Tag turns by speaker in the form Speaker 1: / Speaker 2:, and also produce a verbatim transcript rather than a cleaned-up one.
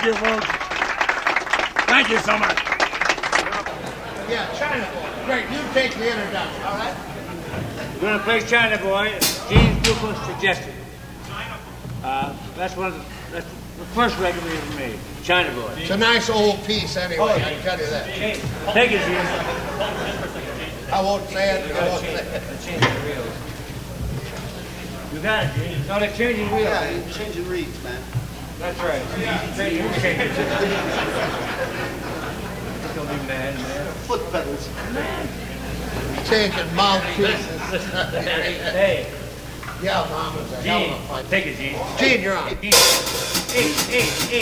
Speaker 1: Thank you, folks. Thank you so much.
Speaker 2: Yeah, China Boy. Great, you take the introduction, all right?
Speaker 3: We're going to play China Boy, James Dukas suggested. Uh, that's one of the, that's the first record we ever made, China Boy.
Speaker 2: It's a nice old piece anyway, I can tell you that.
Speaker 3: Take it, James.
Speaker 2: I won't say it, I won't say it.
Speaker 3: You got it, James. No, they're changing wheels.
Speaker 4: Yeah, you're changing reeds, man.
Speaker 3: That's right. You change it. Don't be mad, man.
Speaker 4: Foot pedals.
Speaker 2: Changing mouthpieces.
Speaker 3: Hey.
Speaker 2: Yeah, Mom, it's a hell of a
Speaker 3: Gene,
Speaker 2: fight.
Speaker 3: take it, Gene.
Speaker 2: Gene, you're on.
Speaker 3: Gene. Hey, hey, hey.